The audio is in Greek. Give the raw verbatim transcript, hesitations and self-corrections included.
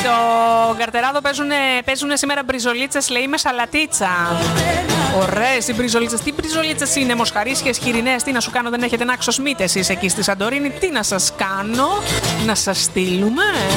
Στο Καρτεράδο παίζουν σήμερα μπριζολίτσες, λέει, με σαλατίτσα. Ωραίες οι μπριζολίτσες. Τι μπριζολίτσες είναι, μοσχαρίσιες, χοιρινές? Τι να σου κάνω, δεν έχετε να ξοσμείτε εσείς εκεί στη Σαντορίνη? Τι να σας κάνω, να σας στείλουμε?